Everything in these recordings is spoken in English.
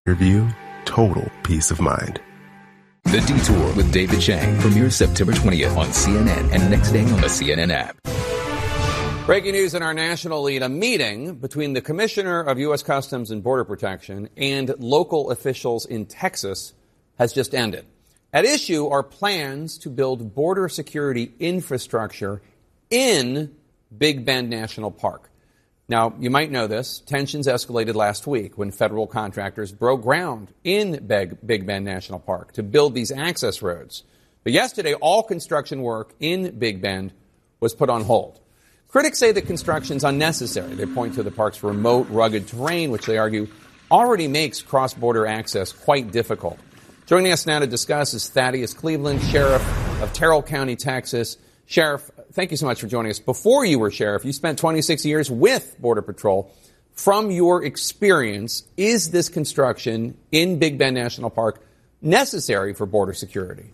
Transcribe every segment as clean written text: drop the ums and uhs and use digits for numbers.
View, total peace of mind. The Detour with David Chang premieres September 20th on CNN and next day on the CNN app. Breaking news in our national lead. A meeting between the Commissioner of U.S. Customs and Border Protection and local officials in Texas has just ended. At issue are plans to build border security infrastructure in Big Bend National Park. Now, you might know this. Tensions escalated last week when federal contractors broke ground in Big Bend National Park to build these access roads. But yesterday, all construction work in Big Bend was put on hold. Critics say the construction is unnecessary. They point to the park's remote, rugged terrain, which they argue already makes cross-border access quite difficult. Joining us now to discuss is Thaddeus Cleveland, Sheriff of Terrell County, Texas. Sheriff, thank you so much for joining us. Before you were sheriff, you spent 26 years with Border Patrol. From your experience, is this construction in Big Bend National Park necessary for border security?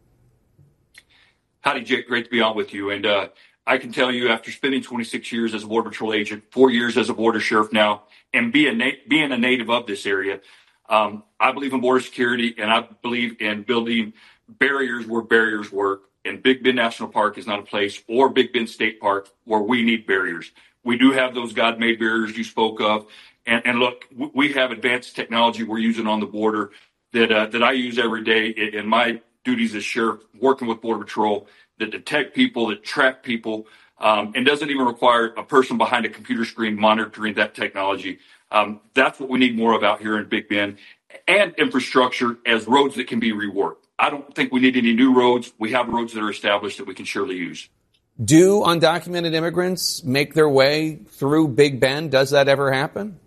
Howdy, Jake. Great to be on with you. And I can tell you, after spending 26 years as a Border Patrol agent, 4 years as a border sheriff now, and being a native of this area, I believe in border security, and I believe in building barriers where barriers work. And Big Bend National Park is not a place, or Big Bend State Park, where we need barriers. We do have those God-made barriers you spoke of. And look, we have advanced technology we're using on the border that I use every day in my duties as sheriff, working with Border Patrol, that detect people, that track people, and doesn't even require a person behind a computer screen monitoring that technology. That's what we need more of out here in Big Bend, and infrastructure as roads that can be reworked. I don't think we need any new roads. We have roads that are established that we can surely use. Do undocumented immigrants make their way through Big Bend? Does that ever happen?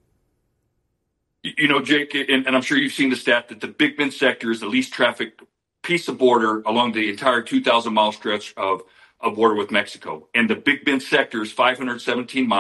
You know, Jake, and I'm sure you've seen the stat that the Big Bend sector is the least trafficked piece of border along the entire 2,000-mile stretch of border with Mexico. And the Big Bend sector is 517 miles.